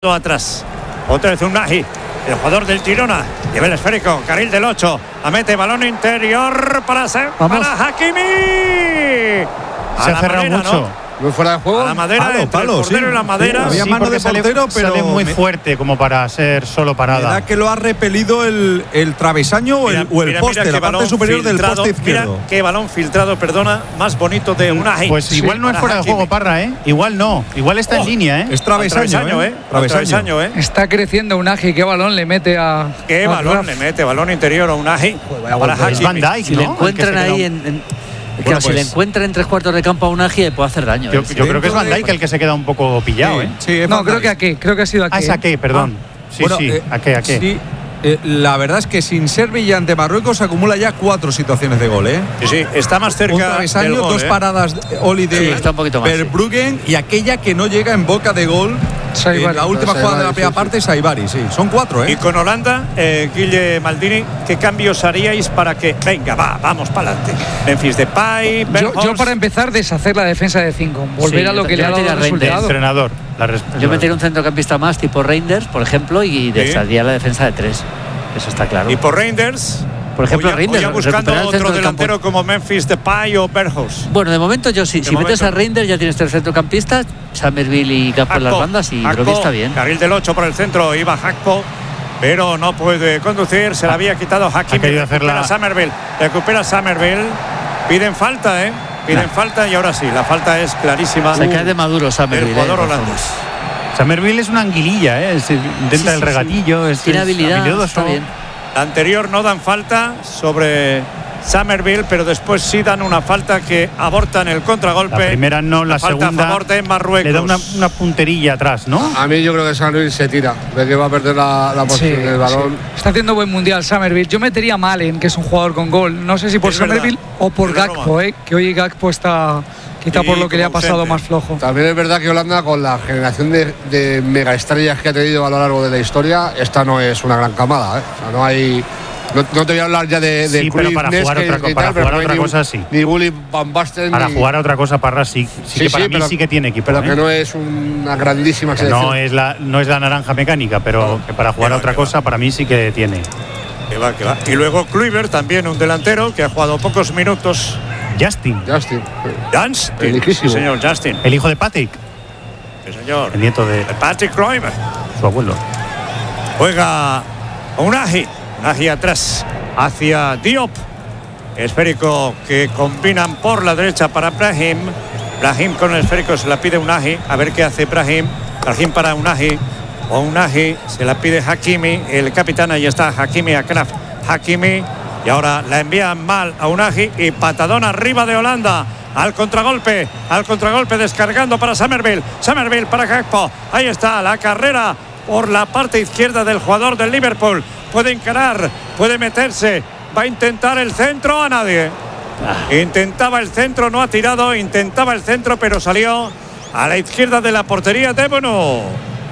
Atrás, otra vez Unai, el jugador del Girona, lleva el esférico, carril del 8, mete balón interior para Hakimi. Se ha cerrado mucho. ¿no? Muy fuera de juego. A la madera, entre el portero y la madera. Había mano de portero, pero sale muy fuerte como para ser solo parada. ¿Verdad que lo ha repelido el travesaño o el poste, la parte superior del poste izquierdo? Mira qué balón filtrado, perdona, más bonito de Unai. Pues igual no es fuera de juego, Parra, ¿eh? Igual no, igual está en línea, ¿eh? Es travesaño, ¿eh? Travesaño, ¿eh? Está creciendo Unai, qué balón le mete a... Qué balón le mete, balón interior a Unai. Para es Van Dijk, si ¿no? le encuentran ahí si le encuentran en 3/4 de campo a Unai puede hacer daño. Yo creo que es Van Dijk el que se queda un poco pillado, ¿eh? Sí, no, creo que ha sido aquí. Ah, es aquí, perdón. Sí, bueno, aquí. Sí, la verdad es que sin Serbia ante Marruecos acumula ya 4 situaciones de gol, ¿eh? Sí, está más cerca. Un travesaño, del gol, 2 paradas Oli de está un poquito más, Verbruggen y aquella que no llega en boca de gol. La última jugada de la primera parte es Saibari, sí. Son 4, ¿eh? Y con Holanda, Guille Maldini, ¿qué cambios haríais para que venga, vamos para adelante? Memphis Depay, yo para empezar deshacer la defensa de 5, volver a lo que le ha dado el resultado. Entrenador. Yo metería un centrocampista más tipo Reinders, por ejemplo, y desharía la defensa de 3. Eso está claro. Y por Reinders, por ejemplo, Reinders, ya buscando otro delantero como Memphis Depay o Berghuis. Bueno, de momento yo sí. Si metes a Reinders ya tienes 3 centrocampistas, Summerville y Gakpo en las bandas y creo que está bien. Carril del 8 por el centro, iba Gakpo, pero no puede conducir, se la había quitado Hakimi. Recupera Summerville. Piden falta, Piden falta y ahora sí, la falta es clarísima. Se cae de maduro Summerville. El jugador holandés. Summerville es una anguililla, intenta el regatillo, tiene habilidad, está bien. La anterior no dan falta sobre Summerville, pero después sí dan una falta que abortan el contragolpe. La primera no, la segunda a favor de Marruecos. Le da una punterilla atrás, ¿no? A mí yo creo que Summerville se tira, de que va a perder la posición del balón. Sí. Está haciendo buen mundial Summerville. Yo metería a Malen, que es un jugador con gol. No sé si por Summerville o por Gakpo, que hoy Gakpo está... Quizá por lo que le ha pasado más flojo. También es verdad que Holanda, con la generación de megaestrellas que ha tenido a lo largo de la historia, esta no es una gran camada, O sea, no hay... No te voy a hablar ya de sí, pero para jugar otra cosa sí. Ni Gulli Van Basten. Para jugar a otra cosa, Parra sí que para mí sí que tiene equipo. Pero que no es una grandísima selección. No es la naranja mecánica, pero que para jugar a otra cosa, para mí sí que tiene. Que va. Y luego Kluivert, también un delantero que ha jugado pocos minutos. Justin. Sí, señor, Justin. El hijo de Patrick. Sí, señor. El nieto de Patrick Kluivert. Su abuelo. Juega Unai atrás hacia Diop. Esférico que combinan por la derecha para Brahim. Brahim con el esférico se la pide Unai. A ver qué hace Brahim. Brahim para Unai. O Unai se la pide Hakimi. El capitán, ahí está Hakimi, Akraf. Hakimi. Y ahora la envían mal a Unai y patadón arriba de Holanda. Al contragolpe descargando para Summerville para Gakpo. Ahí está la carrera por la parte izquierda del jugador del Liverpool. Puede encarar, puede meterse, va a intentar el centro, a nadie. Intentaba el centro, no ha tirado, intentaba el centro, pero salió a la izquierda de la portería de Bono.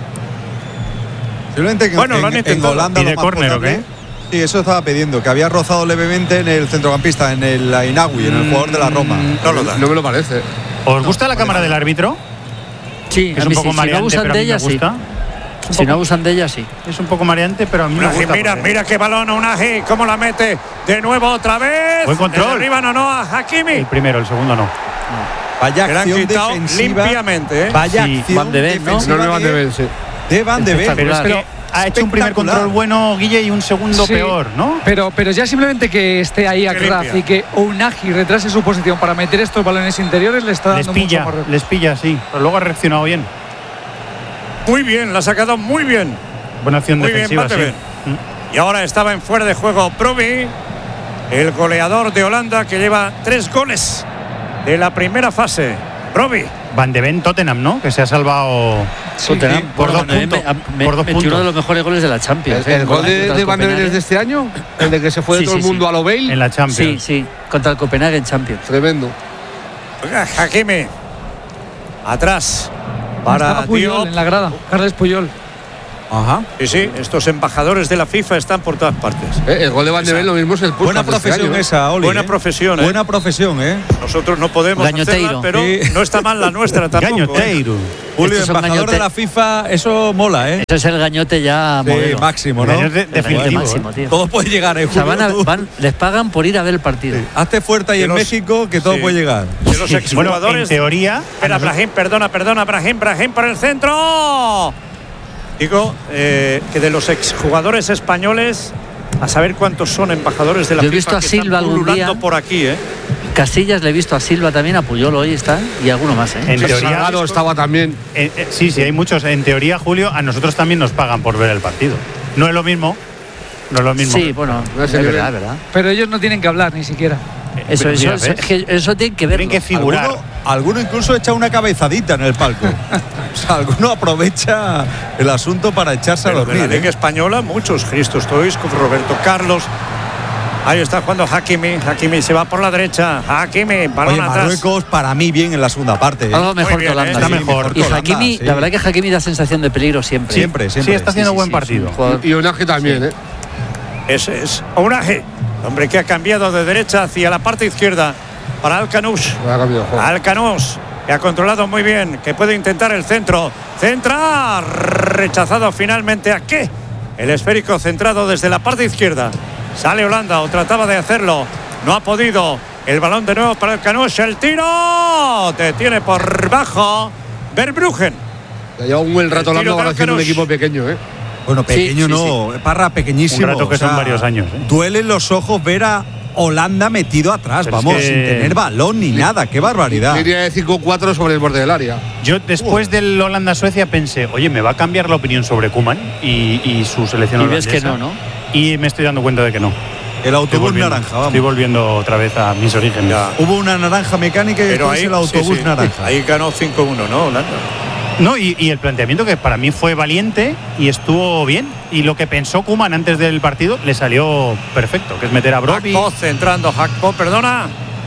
Simplemente lo han intentado. En Holanda, ¿y de córner o qué? Sí, eso estaba pidiendo, que había rozado levemente en el centrocampista, en el Inagui, en el jugador de la Roma. No me lo parece. ¿Os gusta la cámara del árbitro? Sí, es un poco mareante, si no abusan de ella, sí. Si no abusan de ella, sí. Es un poco mareante, pero a mí me gusta. Mira qué balón, Unai, cómo la mete de nuevo otra vez. Buen control. Arriba no, a Hakimi. El primero, el segundo no. Vaya acción defensiva. Limpiamente, Vaya acción Van de Ven, ¿no? No, Van de Ven, sí. De Van de Ven. Pero es que ha hecho un primer control bueno, Guille, y un segundo peor, ¿no? Pero ya simplemente que esté ahí Akraf y que Unai retrase su posición para meter estos balones interiores le está dando mucho más. Les pilla, sí. Pero luego ha reaccionado bien. Muy bien, la ha sacado muy bien. Buena acción muy defensiva, bien, sí. Y ahora estaba en fuera de juego Brobbey, el goleador de Holanda, que lleva 3 goles de la primera fase. Brobbey. Van de Ven, Tottenham, ¿no? Que se ha salvado Tottenham por 2 puntos. Por 2 puntos. Uno de los mejores goles de la Champions. ¿El gol de Van de Ven es de este año? ¿El de que se fue de todo el mundo a lo Bale? En la Champions. Sí, contra el Copenhague en Champions. Tremendo. Hakimi. Atrás. Para Puyol en la grada, Carles Puyol. Ajá. Sí, estos embajadores de la FIFA están por todas partes. El gol de Van de Ven lo mismo es el Puskás. Buena profesión esa, Oli. Buena profesión, Buena profesión, Nosotros no podemos hacerla, pero no está mal la nuestra tampoco. Gañoteiro. Julio, Estos son embajador de la FIFA, eso mola, ¿eh? Eso es el gañote ya modelo. Máximo, ¿no? Definitivo. Máximo, tío. Todo puede llegar, O sea, Julio, les pagan por ir a ver el partido. hazte fuerte ahí en México, que todo puede llegar. De los Bueno, exjugadores. en teoría. Espera, Brahim, perdona, Brahim por el centro. Digo que de los exjugadores españoles, a saber cuántos son embajadores de la Yo he FIFA visto a que Silva están algún pululando día. por aquí, ¿eh? Casillas le he visto a Silva también, a Puyol hoy está, y alguno más, ¿eh? En teoría. Salgado estaba también. Sí, hay muchos. En teoría, Julio, a nosotros también nos pagan por ver el partido. No es lo mismo. Sí, bueno, No es es el verdad, nivel. verdad. Pero ellos no tienen que hablar ni siquiera. Eso Mira, ¿ves? es que eso tienen que ver. Tienen que figurar. Alguno incluso echa una cabezadita en el palco. O sea, alguno aprovecha el asunto para echarse Pero a de dormir. la Liga Española, muchos. Christos Stoichkov, Roberto Carlos. Ahí está jugando Hakimi. Hakimi se va por la derecha. Hakimi, balón Oye, atrás. Marruecos para mí bien en la segunda parte. Algo mejor bien, que Holanda. está sí. mejor Y que Holanda, Hakimi, sí. la verdad que Hakimi da sensación de peligro siempre. Siempre. Sí, está haciendo buen partido. Y Unagi también, ¿eh? Ese es Ounahi, hombre que ha cambiado de derecha hacia la parte izquierda para Alcanús. Ha cambiado de juego. Alcanús, que ha controlado muy bien, que puede intentar el centro. Centra, rechazado finalmente. ¿A qué? El esférico centrado desde la parte izquierda. Sale Holanda o trataba de hacerlo. No ha podido. El balón de nuevo para Alcanús. El tiro. Detiene por bajo Verbruggen. Ya lleva un buen rato El tiro Holanda de haciendo un Alcaraz. equipo pequeño, ¿eh? Bueno, pequeño Sí, no, Parra pequeñísimo. Un rato que son varios años, ¿eh? Duele en los ojos ver a Holanda metido atrás, Pero es vamos, que- sin tener balón ni nada. ¡Qué barbaridad! Línea de 5-4 sobre el borde del área. Yo después del Holanda-Suecia pensé, oye, me va a cambiar la opinión sobre Koeman y su selección Y ves holandesa. que no. Y me estoy dando cuenta de que no. El autobús naranja, Estoy vamos. volviendo otra vez a mis orígenes. Ya. Hubo una naranja mecánica y Pero después ahí el autobús sí. naranja. Ahí ganó 5-1, ¿no, Holanda? No, y el planteamiento que para mí fue valiente y estuvo bien. Y lo que pensó Koeman antes del partido le salió perfecto, que es meter a Brobbey. Hakpo centrando, Hakpo, perdona.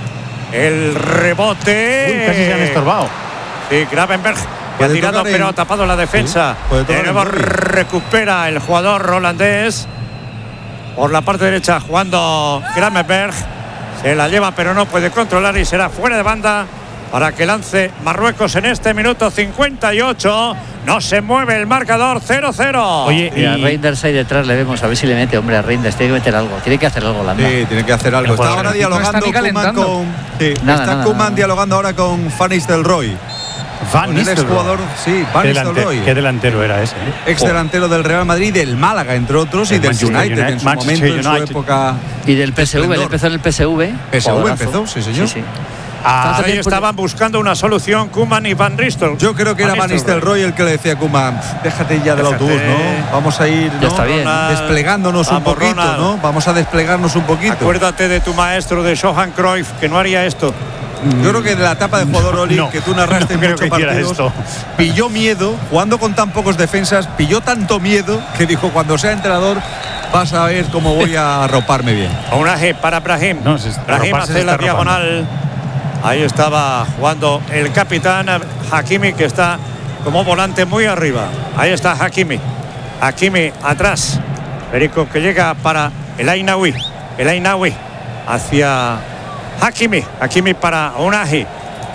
El rebote. Uy, casi se han estorbado. Sí, Gravenberg que ha Puede tirado, tocar pero en- ha tapado la defensa. Sí, puede tocar De en nuevo Brobbey. recupera el jugador holandés. Por la parte derecha jugando Gravenberg. Se la lleva, pero no puede controlar y será fuera de banda para que lance Marruecos en este minuto 58. No se mueve el marcador, 0-0. Oye, Y a y- Reinders ahí detrás le vemos, a ver si le mete, hombre, a Reinders. Tiene que meter algo, tiene que hacer algo Holanda. Sí, tiene que hacer algo. El Está jugador ahora no está dialogando ni Koeman calentando. con. Sí, Nada, está nada, Koeman nada. dialogando ahora con Van Nistelrooy. Van Con el Nistelrooy. exjugador, sí, Van Qué Nistelrooy. qué delantero era ese. ¿eh? Ex delantero del Real Madrid, del Málaga, entre otros, y Del del Manchester United, en su Manchester momento, en su United. época. Y del PSV, Esplendor. él empezó en el PSV. PSV Jugadorazo. empezó, sí, señor. Sí. Ah, Ahí estaban buscando una solución Koeman y Van Nistelrooy. Yo creo que era Van Nistelrooy el que le decía a Koeman, déjate ya del Déjate. autobús, ¿no? Vamos a ir, Ya ¿no? está bien. Desplegándonos un Vamos, poquito, Ronald. ¿no? Vamos a desplegarnos un poquito. Acuérdate de tu maestro, de Johan Cruyff, que no haría esto. Yo creo que de la etapa de jugador Oli, no, que tú narraste no en creo muchos que hiciera partidos, esto. pilló miedo, jugando con tan pocos defensas, pilló tanto miedo que dijo, cuando sea entrenador vas a ver cómo voy a arroparme bien. Ounahi para Brahim. No, Brahim arroparse hace se la está diagonal. Ahí estaba jugando el capitán Hakimi, que está como volante muy arriba. Ahí está Hakimi. Hakimi atrás. Perico que llega para el Ainaoui. El Ainaoui hacia Hakimi. Hakimi para Ounahi.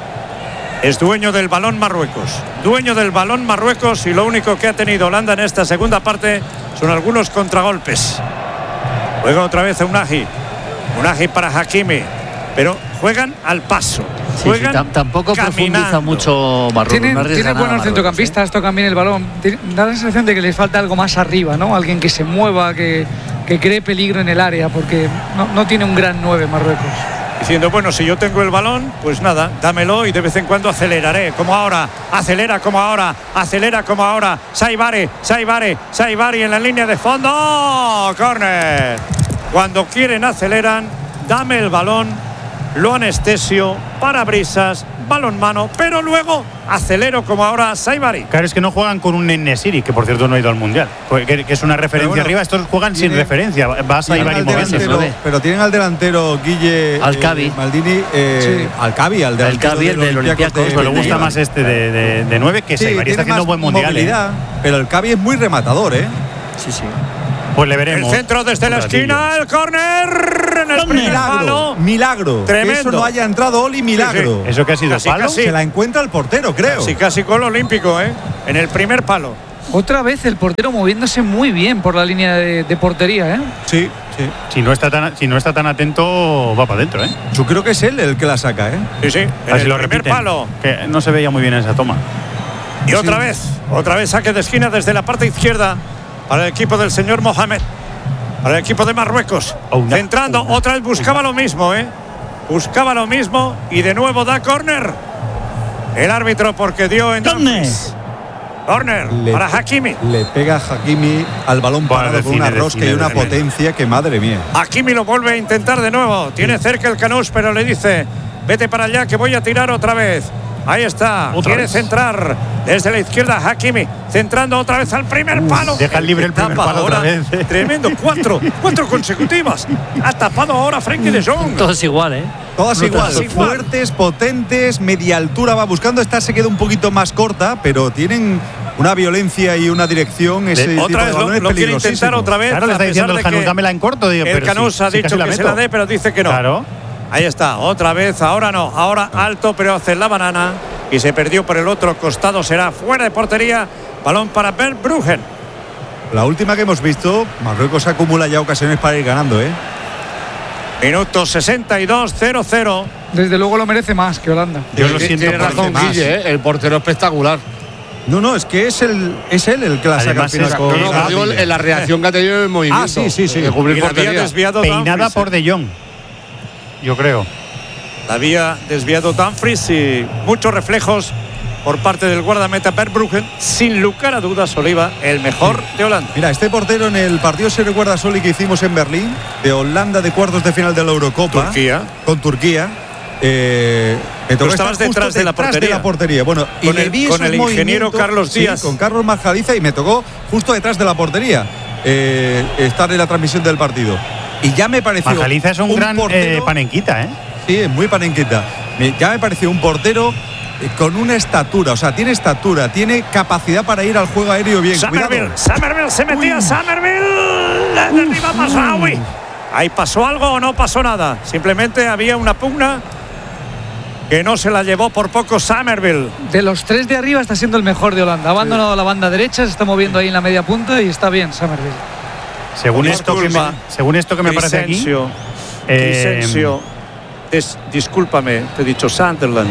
Es dueño del balón Marruecos. Dueño del balón Marruecos, y lo único que ha tenido Holanda en esta segunda parte son algunos contragolpes. Juega otra vez Ounahi. Ounahi para Hakimi. Pero juegan al paso. Sí, Juegan tampoco profundiza caminando. mucho Marruecos. no Tienen arriesga nada buenos Marruecos, centrocampistas, tocan bien el balón. Da la sensación de que les falta algo más arriba, ¿no? Alguien que se mueva, que cree peligro en el área, porque no tiene un gran 9 Marruecos. Diciendo, bueno, si yo tengo el balón, pues nada, dámelo y de vez en cuando aceleraré, como ahora, acelera como ahora, acelera como ahora. Saibari en la línea de fondo. Córner. Cuando quieren aceleran, dame el balón, lo anestesio, parabrisas, balón mano, pero luego acelero como ahora Saibari. Claro, es que no juegan con un Nesiri, que por cierto no ha ido al Mundial, que es una referencia bueno, arriba. Estos juegan sin tiene- referencia. Vas a Tienen Ibar y al moviendo. delantero, pero tienen al delantero Guille Alcabi. Maldini, Sí. Alcabi, al delantero Alcabi, el del Olympiacos, Pero le gusta Ibar. más este de 9, que Sí, Saibari está tiene haciendo más buen mundial. movilidad, pero el Alcabi es muy rematador, ¿eh? Sí. Pues le veremos. El centro desde la esquina, el córner en el primer palo. Milagro. Tremendo. Que eso no haya entrado Oli, milagro. Sí, sí. ¿Eso que ha sido Casi, palo? casi. Se la encuentra el portero, creo. Casi gol olímpico, en el primer palo. Otra vez el portero moviéndose muy bien por la línea de portería, Sí, sí. Si no está tan atento, va para adentro, Yo creo que es él el que la saca, Sí, sí, en A ver si el lo primer repiten, palo. que no se veía muy bien esa toma. Y otra vez saque de esquina desde la parte izquierda para el equipo del señor Mohamed, para el equipo de Marruecos. Centrando, otra vez buscaba lo mismo, buscaba lo mismo y de nuevo da córner. El árbitro porque dio en córner para Hakimi. Le pega Hakimi al balón parado con una rosca y una potencia que madre mía. Hakimi lo vuelve a intentar de nuevo. Tiene cerca el Canús, pero le dice: vete para allá que voy a tirar otra vez. Ahí está. Quiere centrar desde la izquierda Hakimi. Centrando otra vez al primer palo. Deja libre el primer palo ahora, otra vez. Tremendo. Cuatro consecutivas. Ha tapado ahora Frenkie de Jong. Todos igual, Todas igual, Todas igual. fuertes, potentes, media altura va buscando. Esta se queda un poquito más corta, pero tienen una violencia y una dirección. Ese tipo Otra de vez balones lo quiere intentar peligrosísimo. otra vez. Claro, le está a pesar diciendo el de Canús, que dámela en corto. Digo, el pero Canús ha dicho casi que se la dé, pero dice que no. Claro. Ahí está, otra vez, ahora no, ahora alto, pero hace la banana y se perdió por el otro costado, será fuera de portería, balón para Verbruggen. La última que hemos visto, Marruecos acumula ya ocasiones para ir ganando, Minuto 62, 0-0. Desde luego lo merece más que Holanda. Yo lo siento Tiene por razón, demás. Guille, el portero espectacular. No, es que es él el que la saca al Además, final es- con No, Gavi. digo en la reacción que ha tenido en el movimiento. sí. De cubrir Y la había portería. desviado Peinada Dumfries, por De Jong, yo creo. La había desviado Dumfries y muchos reflejos por parte del guardameta Verbruggen. Sin lugar a dudas, Oliva, el mejor de Holanda. Mira, este portero en el partido se recuerda Soli que hicimos en Berlín, de Holanda de cuartos de final de la Eurocopa. Turquía. Con Turquía. Me tocó estabas estar justo detrás de la portería. Bueno, y Con le el- vi con esos el ingeniero movimientos, Carlos Díaz. Sí, con Carlos Majadiza, y me tocó justo detrás de la portería estar en la transmisión del partido. Y ya me pareció. Majaliza es un gran portero- panenquita, Sí, es muy panenquita. Ya me pareció un portero con una estatura, o sea, tiene estatura, tiene capacidad para ir al juego aéreo bien. Somerville Cuidado. se metía, Somerville, le derriba Mazraoui. Ahí pasó algo o no pasó nada. Simplemente había una pugna que no se la llevó por poco Somerville. De los tres de arriba está siendo el mejor de Holanda. Ha abandonado la banda derecha, se está moviendo ahí en la media punta y está bien Somerville. Según Una esto, curva. según esto que me parece aquí, Crescencio. Discúlpame, te he dicho Sunderland.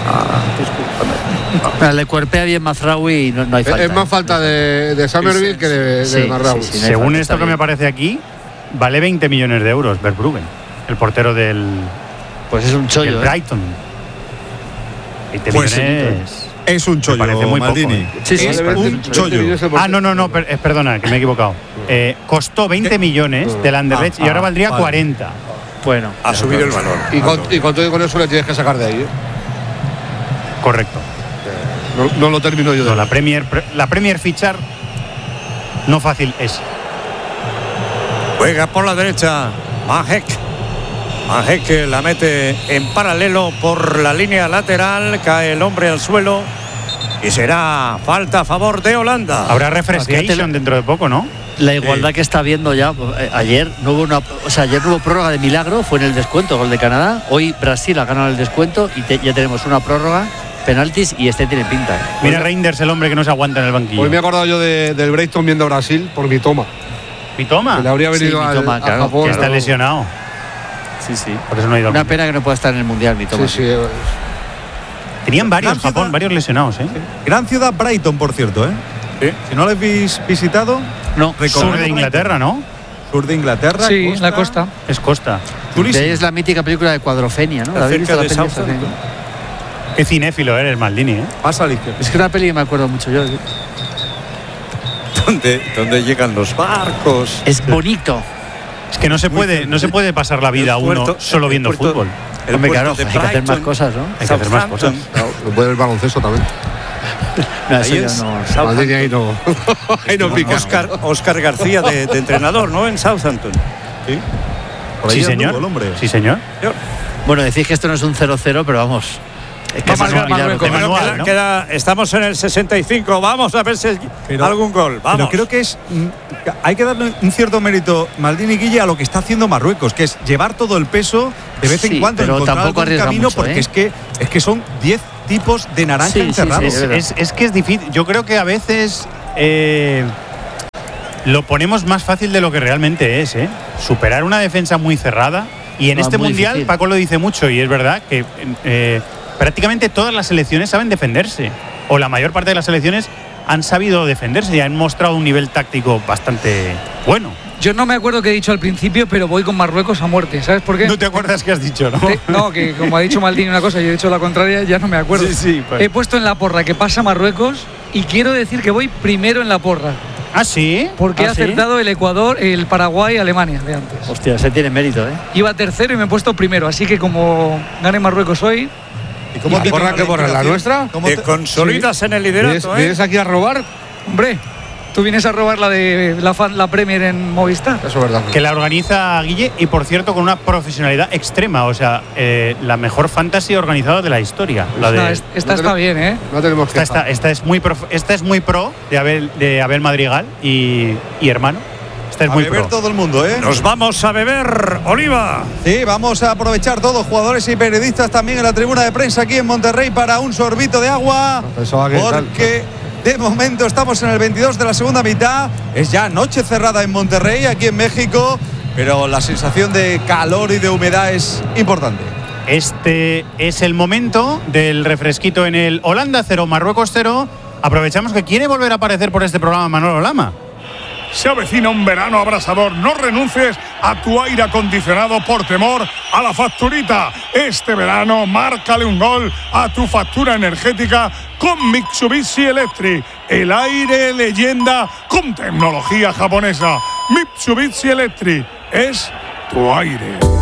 Discúlpame. Le cuerpea bien Mazraoui y no hay falta. Es más falta de Somerville que de Sí, Marraoui. sí, sí. no hay según falta, esto está que me bien. parece aquí, vale 20 millones de euros Verbruggen, el portero del Pues es un chollo. Brighton. 20 Pues millones. Es un chollo, parece muy poco, Maldini. Sí, sí. Es Vale, un 20 chollo. millones el portero. No, perdona, que me he equivocado. Costó 20 millones del Anderlecht y ahora valdría vale. 40. Bueno. Ha subido el valor. Y con todo y con eso le tienes que sacar de ahí. Correcto. No lo termino yo de No, la Premier fichar no fácil es. Juega por la derecha Mahek. Mahek que la mete en paralelo por la línea lateral. Cae el hombre al suelo. Y será falta a favor de Holanda. Habrá Fíjate refrescation dentro de poco, ¿no? La igualdad que está viendo ya. Ayer no hubo prórroga de milagro, fue en el descuento, gol de Canadá. Hoy Brasil ha ganado el descuento y ya tenemos una prórroga, penaltis y este tiene pinta. Mira Reinders, el hombre que no se aguanta en el banquillo. Hoy me he acordado yo del Brighton viendo Brasil por mi toma. Mitoma, Que le habría venido Sí, al- Mitoma, a claro, Japón. que está ¿no? lesionado. Sí, sí. Por eso no ha ido al Una Mundial. pena que no pueda estar en el Mundial, mi toma. Sí. Tenían varios, Gran ciudad. Japón, varios lesionados, ¿eh? Gran ciudad Brighton, por cierto, Sí. Si no lo habéis visitado, No, Sur de Inglaterra, ¿no? sur de Inglaterra. Sí, en la costa. Es Costa. de Chulísimo. ahí es la mítica película de Cuadrofenia, ¿no? ¿La habéis Cerca visto la de peli esa? Southampton. Qué cinéfilo eres, Maldini, ¿eh? Pasa a la izquierda. Es que una peli que me acuerdo mucho yo. ¿Dónde llegan los barcos? Es bonito. Es que no se puede pasar la vida El uno puerto- solo el viendo puerto- fútbol. El Hombre, puerto claro, de hay que hacer más Brighton, cosas, ¿no? Hay que hacer más cosas. Southampton. Puede el baloncesto también. No, eso Ahí ya es no. Maldini ahí no. ahí no pica. Oscar García de entrenador, ¿no? En Southampton. Sí. Por ahí Sí, anduvo señor. el hombre. Sí, señor. Bueno, decís que esto no es un 0-0, pero vamos. Es que Va a marcar Marruecos. de manual, ¿no? Estamos en el 65. Vamos a ver si hay algún gol. Vamos. Pero creo que hay que darle un cierto mérito, Maldini y Guille, a lo que está haciendo Marruecos, que es llevar todo el peso de vez en cuando, pero encontrar tampoco algún arriesga camino, mucho, porque es que son 10 tipos de naranja encerrados. Es que es difícil. Yo creo que a veces lo ponemos más fácil de lo que realmente es, ¿eh? Superar una defensa muy cerrada. Y en este mundial, difícil. Paco lo dice mucho, y es verdad que prácticamente todas las selecciones saben defenderse. O la mayor parte de las selecciones han sabido defenderse y han mostrado un nivel táctico bastante bueno. Yo no me acuerdo qué he dicho al principio, pero voy con Marruecos a muerte. ¿Sabes por qué? No te acuerdas qué has dicho, ¿no? No, que como ha dicho Maldini una cosa y yo he dicho la contraria, ya no me acuerdo. Sí, pues. He puesto en la porra que pasa Marruecos y quiero decir que voy primero en la porra. ¿Ah, sí? Porque he ¿Ah, sí? acertado el Ecuador, el Paraguay y Alemania de antes. Hostia, ese tiene mérito, ¿eh? Iba tercero y me he puesto primero, así que como gane Marruecos hoy, ¿Y cómo ¿La porra qué porra? ¿La nuestra? ¿Cómo Te consolidas en el liderato, ¿Vienes aquí a robar? hombre, tú vienes a robar la de la Premier en Movistar. Eso es verdad. Que la organiza Guille, y por cierto con una profesionalidad extrema, o sea, la mejor fantasy organizada de la historia. La de, Esta está bien, ¿eh? No tenemos que esta es muy pro de Abel Madrigal y hermano. Esta es a muy beber pro. todo el mundo, ¿eh? Nos vamos a beber, Oliva. Sí, vamos a aprovechar todos, jugadores y periodistas también en la tribuna de prensa aquí en Monterrey para un sorbito de agua. Pensaba que Porque de momento estamos en el 22 de la segunda mitad. Es ya noche cerrada en Monterrey, aquí en México, pero la sensación de calor y de humedad es importante. Este es el momento del refresquito en el Holanda 0, Marruecos 0. Aprovechamos que quiere volver a aparecer por este programa Manolo Lama. Se avecina un verano abrasador. No renuncies a tu aire acondicionado por temor a la facturita. Este verano, márcale un gol a tu factura energética con Mitsubishi Electric. El aire leyenda con tecnología japonesa. Mitsubishi Electric es tu aire.